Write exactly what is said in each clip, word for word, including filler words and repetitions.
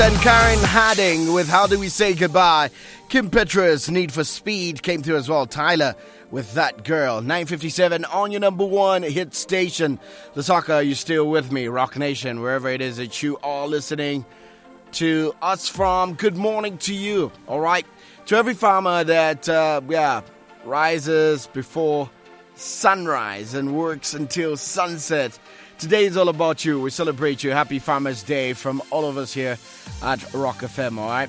And Karen Harding with How Do We Say Goodbye. Kim Petras, Need for Speed came through as well. Tyler with That Girl. nine fifty-seven on your number one hit station. Lusaka, you still with me? Rock Nation, wherever it is that you are listening to us from. Good morning to you, all right? To every farmer that, uh, yeah, rises before sunrise and works until sunset. Today is all about you. We celebrate you. Happy Farmers Day from all of us here at Rock F M, all right?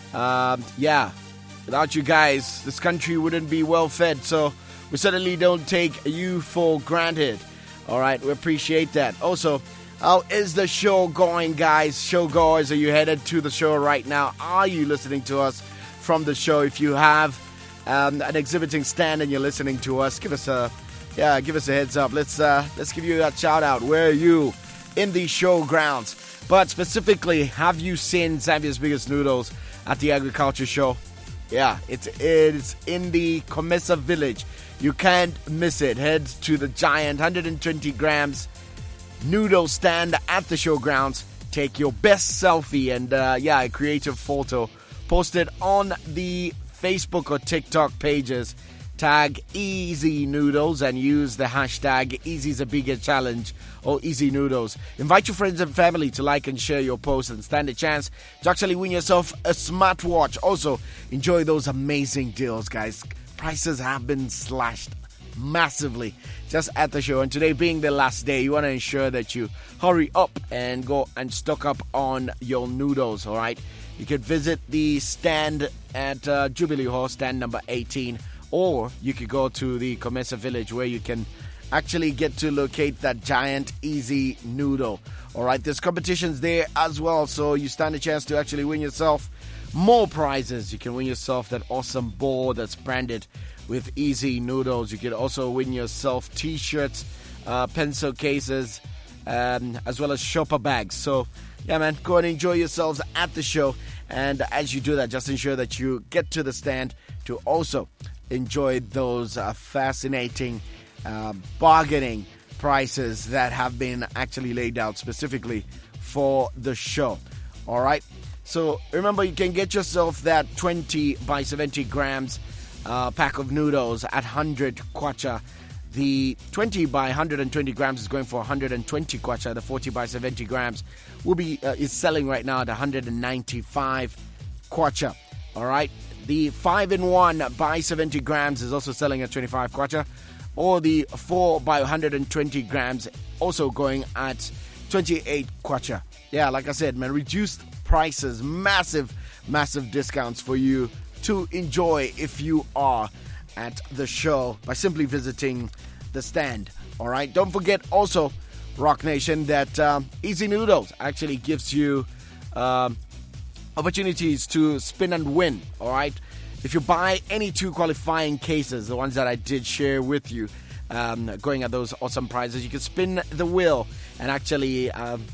Um, yeah, without you guys, this country wouldn't be well fed, so we certainly don't take you for granted, all right? We appreciate that. Also, how is the show going, guys? Show goers, are you headed to the show right now? Are you listening to us from the show? If you have um, an exhibiting stand and you're listening to us, give us a Yeah, give us a heads up. Let's uh, let's give you that shout out. Where are you in the show grounds? But specifically, have you seen Zambia's Biggest Noodles at the agriculture show? Yeah, it's it's in the Comesa village. You can't miss it. Head to the giant one hundred twenty grams noodle stand at the showgrounds. Take your best selfie and uh, yeah, a creative photo. Post it on the Facebook or TikTok pages. Tag Easy Noodles and use the hashtag Easy's a Bigger Challenge or Easy Noodles. Invite your friends and family to like and share your post and stand a chance to actually win yourself a smartwatch. Also, enjoy those amazing deals, guys. Prices have been slashed massively just at the show. And today being the last day, you want to ensure that you hurry up and go and stock up on your noodles, all right? You can visit the stand at uh, Jubilee Hall, stand number eighteen. Or you could go to the Comesa village where you can actually get to locate that giant Easy Noodle. All right, there's competitions there as well, so you stand a chance to actually win yourself more prizes. You can win yourself that awesome board that's branded with Easy Noodles. You can also win yourself T-shirts, uh, pencil cases, um, as well as shopper bags. So, yeah, man, go and enjoy yourselves at the show. And as you do that, just ensure that you get to the stand to also enjoy those uh, fascinating uh, bargaining prices that have been actually laid out specifically for the show. All right. So remember, you can get yourself that twenty by seventy grams uh, pack of noodles at one hundred kwacha. The twenty by one hundred twenty grams is going for one hundred twenty kwacha. The forty by seventy grams will be uh, is selling right now at one hundred ninety-five kwacha. All right. The five in one by seventy grams is also selling at twenty-five kwacha, or the four by one hundred twenty grams also going at twenty-eight kwacha. Yeah, like I said, man, reduced prices, massive, massive discounts for you to enjoy if you are at the show by simply visiting the stand. All right, don't forget also, Rock Nation, that um, Easy Noodles actually gives you Um, opportunities to spin and win, all right? If you buy any two qualifying cases, the ones that I did share with you, um, going at those awesome prizes, you can spin the wheel and actually um,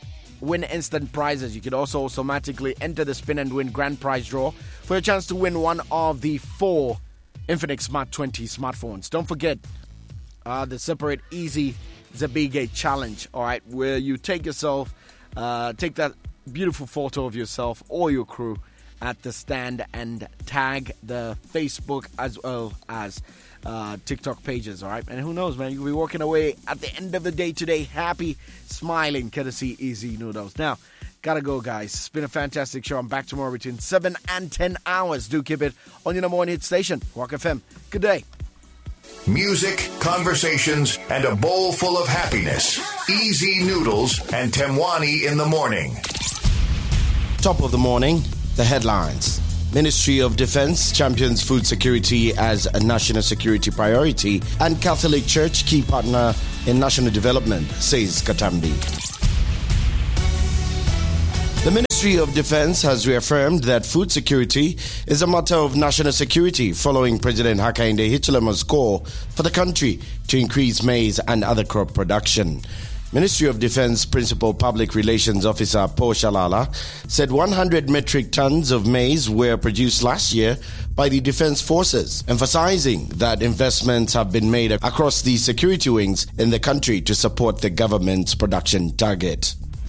win instant prizes. You can also automatically enter the spin and win grand prize draw for a chance to win one of the four Infinix Smart twenty smartphones. Don't forget uh, the separate Easy Zabige challenge, all right, where you take yourself, uh, take that beautiful photo of yourself or your crew at the stand and tag the Facebook as well as uh, TikTok pages, all right? And who knows, man, you'll be walking away at the end of the day today happy, smiling, courtesy Easy Noodles. Now, gotta go, guys. It's been a fantastic show. I'm back tomorrow between seven and ten hours. Do keep it on your number one hit station, Rock F M. Good day. Music, conversations, and a bowl full of happiness. Easy Noodles and Temwani in the morning. Top of the morning, the headlines. Ministry of Defense champions food security as a national security priority, and Catholic Church key partner in national development, says Katambi. The Ministry of Defense has reaffirmed that food security is a matter of national security following President Hakainde Hichilema's call for the country to increase maize and other crop production. Ministry of Defense Principal Public Relations Officer Paul Shalala said one hundred metric tons of maize were produced last year by the Defense Forces, emphasizing that investments have been made across the security wings in the country to support the government's production target.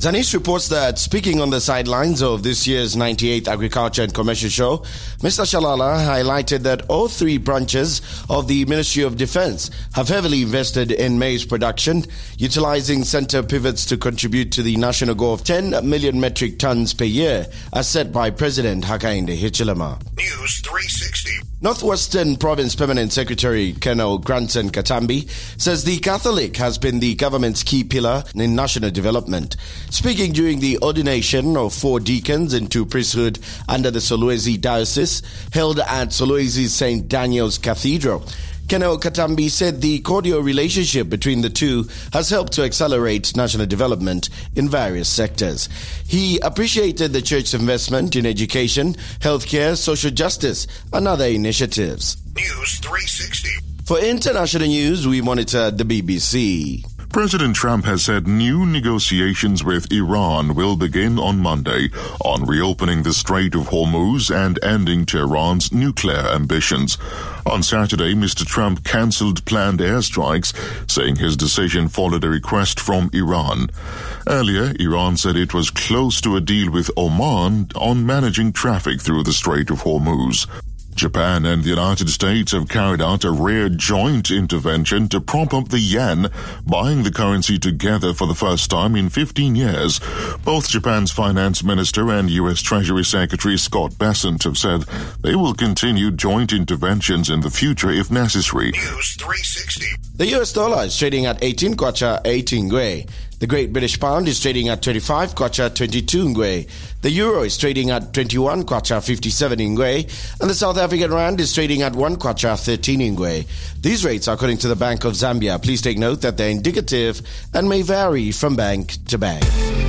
Zanis reports that speaking on the sidelines of this year's ninety-eighth Agriculture and Commercial Show, Mister Shalala highlighted that all three branches of the Ministry of Defense have heavily invested in maize production, utilizing center pivots to contribute to the national goal of ten million metric tons per year, as set by President Hakainde Hichilema. News three sixty. Northwestern Province Permanent Secretary Colonel Granson Katambi says the Catholic has been the government's key pillar in national development. Speaking during the ordination of four deacons into priesthood under the Solwezi Diocese, held at Solwezi's Saint Daniel's Cathedral, Colonel Katambi said the cordial relationship between the two has helped to accelerate national development in various sectors. He appreciated the church's investment in education, healthcare, social justice, and other initiatives. News three sixty. For international news, we monitor the B B C. President Trump has said new negotiations with Iran will begin on Monday on reopening the Strait of Hormuz and ending Tehran's nuclear ambitions. On Saturday, Mister Trump cancelled planned airstrikes, saying his decision followed a request from Iran. Earlier, Iran said it was close to a deal with Oman on managing traffic through the Strait of Hormuz. Japan and the United States have carried out a rare joint intervention to prop up the yen, buying the currency together for the first time in fifteen years. Both Japan's finance minister and U S Treasury Secretary Scott Bessent have said they will continue joint interventions in the future if necessary. News three sixty. The U S dollar is trading at eighteen kwacha eighteen ngwe. The Great British Pound is trading at twenty-five kwacha twenty-two ngwe. The Euro is trading at twenty-one kwacha fifty-seven ngwe. And the South African Rand is trading at one kwacha thirteen ngwe. These rates are according to the Bank of Zambia. Please take note that they're indicative and may vary from bank to bank.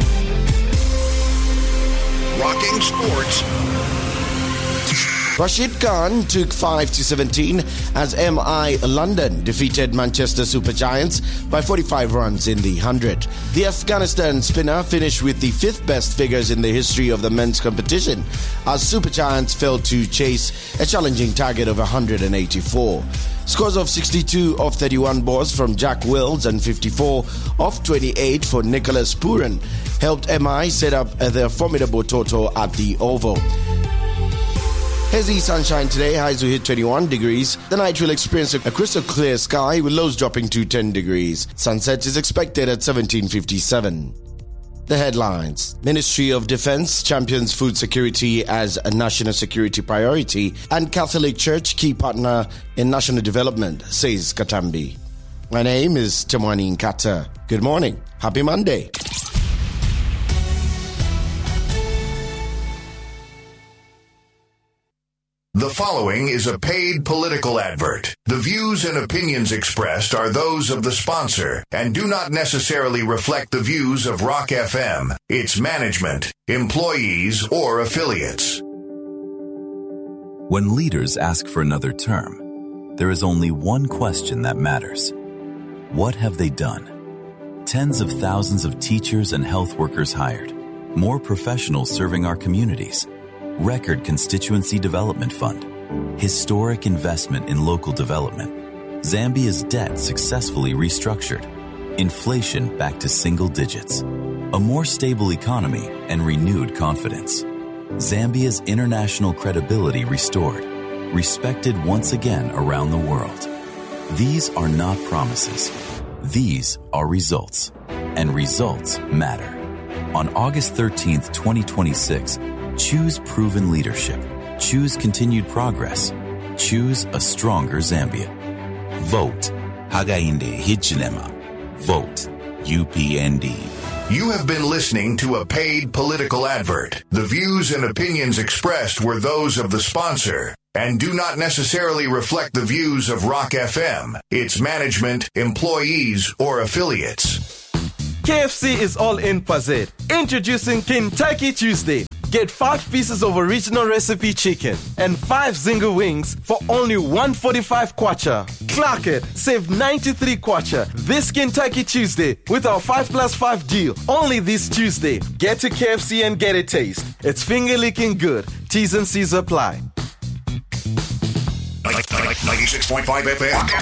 Rocking Sports. Rashid Khan took five to seventeen as M I London defeated Manchester Super Giants by forty-five runs in the one hundred. The Afghanistan spinner finished with the fifth best figures in the history of the men's competition as Super Giants failed to chase a challenging target of one hundred eighty-four. Scores of sixty-two of thirty-one balls from Jack Wills and fifty-four of twenty-eight for Nicholas Puran helped M I set up their formidable total at the Oval. Hazy sunshine today, highs will hit twenty-one degrees. The night will experience a crystal clear sky with lows dropping to ten degrees. Sunset is expected at seventeen fifty-seven. The headlines. Ministry of Defense champions food security as a national security priority and Catholic Church key partner in national development, says Katambi. My name is Temwani Nkata. Good morning. Happy Monday. The following is a paid political advert. The views and opinions expressed are those of the sponsor and do not necessarily reflect the views of Rock F M, its management, employees, or affiliates. When leaders ask for another term, there is only one question that matters. What have they done? Tens of thousands of teachers and health workers hired, more professionals serving our communities, record constituency development fund, historic investment in local development, Zambia's debt successfully restructured, inflation back to single digits, a more stable economy and renewed confidence, Zambia's international credibility restored, respected once again around the world. These are not promises. These are results, and results matter. On August thirteenth, twenty twenty-six, choose proven leadership. Choose continued progress. Choose a stronger Zambia. Vote Hakainde Hichilema. Vote U P N D. You have been listening to a paid political advert. The views and opinions expressed were those of the sponsor and do not necessarily reflect the views of Rock F M, its management, employees, or affiliates. K F C is all in Pazit. Introducing Kentucky Tuesday. Get five pieces of original recipe chicken and five Zinger wings for only one hundred forty-five kwacha. Clock it. Save ninety-three kwacha this Kentucky Tuesday with our five plus five deal. Only this Tuesday. Get to K F C and get a taste. It's finger-licking good. T's and C's apply. ninety-six point five F M.